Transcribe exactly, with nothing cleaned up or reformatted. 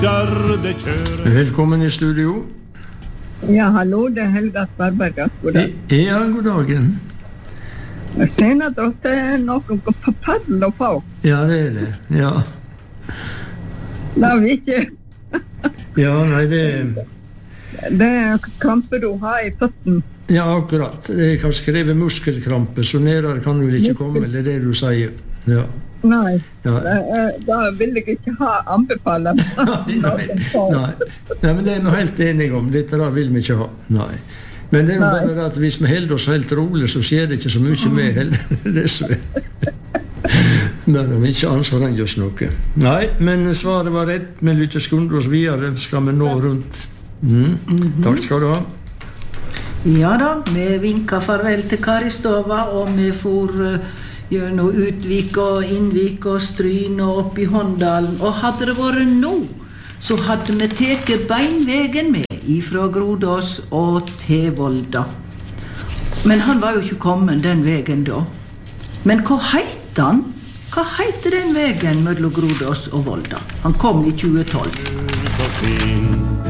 Velkommen i studio. Ja, hallo, det er Helga Sparberg. God dag. Ja, god dagen. Jeg ser at det er noe på paddel og på. Ja, det er det, ja. Da vet jeg. Ja, nei, det Det er kramper du har i føtten. Ja, akkurat. Jeg har skrevet muskelkrampe, så nærere kan du vel ikke komme, eller det du sier. Ja. Nei, Ja. da, da vil jeg ikke ha anbefalt. Nei, nei, nei. Nei, men det er vi helt enige om. Dette da vil vi ikke ha. Nei. Men det er jo Nei. bare at hvis vi holder oss helt rolig, så skjer det ikke så mye med heller. Men om vi ikke anstrenger oss noe. Nei, men svaret var rett. Vi lytter skundre oss videre. Skal vi nå rundt? Mm. Takk skal du ha. Ja da, vi vinket farvel til Karistova, og vi får uh, gjennom Utvik og Innvik og Stryn og opp i Håndalen. Og hadde det vært nå, så hadde vi teket beinvegen med ifra Grodås og til Volda. Men han var jo ikke kommet den vegen da. Men hva heter han? Hva heter den vegen mellom Grodås og Volda? Han kom i tjue tolv.